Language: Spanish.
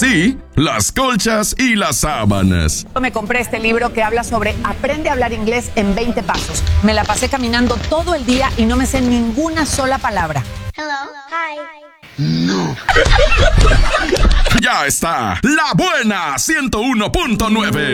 sí, las colchas y las sábanas. Me compré este libro que habla sobre aprende a hablar inglés en 20 pasos. Me la pasé caminando todo el día y no me sé ninguna sola palabra. Hello. Hi. No. Ya está, La Buena 101.9.